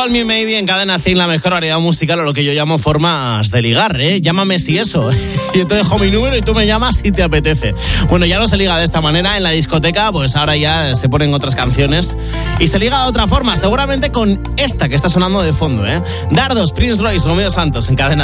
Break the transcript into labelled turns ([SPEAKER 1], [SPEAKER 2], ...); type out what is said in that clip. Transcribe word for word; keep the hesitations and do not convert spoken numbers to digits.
[SPEAKER 1] Call Me Maybe en Cadena cien, la mejor variedad musical, o lo que yo llamo formas de ligar, ¿eh? Llámame si eso. Yo te dejo mi número y tú me llamas si te apetece. Bueno, ya no se liga de esta manera en la discoteca, pues ahora ya se ponen otras canciones y se liga de otra forma, seguramente con esta que está sonando de fondo, ¿eh? Dardos, Prince Royce, Romeo Santos en Cadena